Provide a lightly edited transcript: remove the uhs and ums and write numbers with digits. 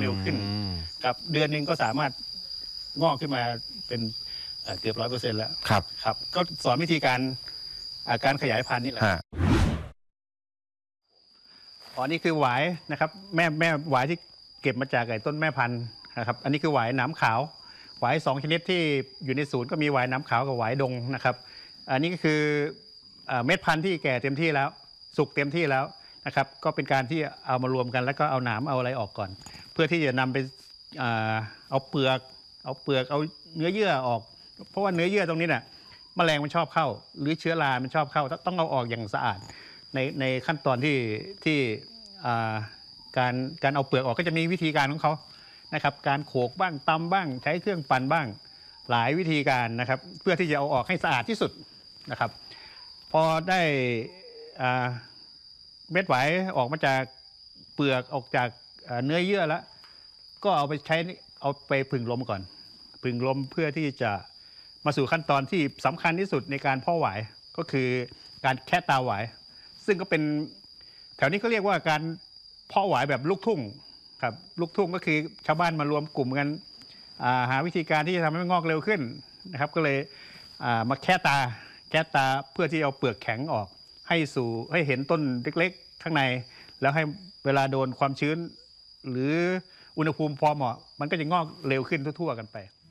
เร็วขึ้นครับเดือนหนึ่งก็สามารถงอกขึ้นมาเป็นเกือบ100%แล้วครับก็สอนวิธีการขยายพันธุ์นี่แหละนี่คือหวายนะครับแม่หวายที่เก็บมาจากต้นแม่พันธุ์นะครับอันนี้คือหวายหนามขาวหวาย2ชนิดที่อยู่ในศูนย์ก็มีหวายหนามขาวกับหวายดงนะครับอันนี้ก็คือเม็ดพันธุ์ที่แก่เต็มที่แล้วสุกเต็มที่แล้วนะครับก็เป็นการที่เอามารวมกันแล้วก็เอาหนามเอาอะไรออกก่อนเพื่อที่จะนำไปเอาเปลือกเอาเนื้อเยื่อออกเพราะว่าเนื้อเยื่อตรงนี้น่ะแมลงมันชอบเข้าหรือเชื้อรามันชอบเข้าต้องเอาออกอย่างสะอาดในขั้นตอนที่การเอาเปลือกออกก็จะมีวิธีการของเขานะครับการโขกบ้างตำบ้างใช้เครื่องปั่นบ้างหลายวิธีการนะครับเพื่อที่จะเอาออกให้สะอาดที่สุดนะครับพอได้เม็ดหวายออกมาจากเปลือกออกจากเนื้อเยื่อแล้วก็เอาไปผึ่งลมก่อนผึ่งลมเพื่อที่จะมาสู่ขั้นตอนที่สำคัญที่สุดในการเพาะหวายก็คือการแคะตาหวายซึ่งก็เป็นแถวนี้เขาเรียกว่าการเพาะหวายแบบลูกทุ่งครับลูกทุ่งก็คือชาวบ้านมารวมกลุ่มกันหาวิธีการที่จะทำให้มันงอกเร็วขึ้นนะครับก็เลยมาแคะตาเพื่อที่เอาเปลือกแข็งออกให้เห็นต้นเล็กๆข้างในแล้วให้เวลาโดนความชื้นหรืออุณหภูมิพอเหมาะมันก็จะงอกเร็วขึ้นทั่วๆกันไป